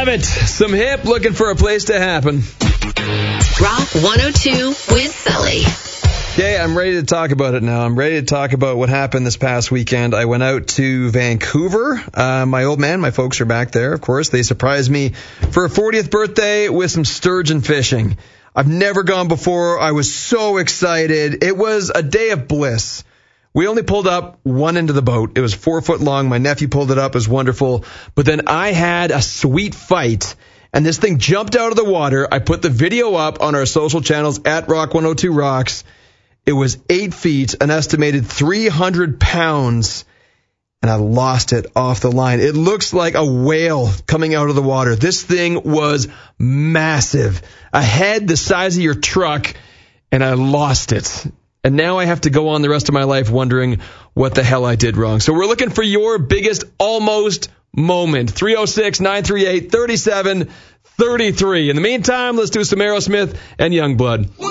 it. Some hip looking for a place to happen. Rock 102 with Sully. Okay, I'm ready to talk about it now. I'm ready to talk about what happened this past weekend. I went out to Vancouver. My old man, my folks are back there, of course. They surprised me for a 40th birthday with some sturgeon fishing. I've never gone before. I was so excited. It was a day of bliss. We only pulled up one end of the boat. It was 4 foot long. My nephew pulled it up. It was wonderful. But then I had a sweet fight, and this thing jumped out of the water. I put the video up on our social channels at Rock 102 Rocks. It was 8 feet, an estimated 300 pounds, and I lost it off the line. It looks like a whale coming out of the water. This thing was massive, a head the size of your truck, and I lost it. And now I have to go on the rest of my life wondering what the hell I did wrong. So we're looking for your biggest almost moment. 306-938-3733. In the meantime, let's do some Aerosmith and Youngblood.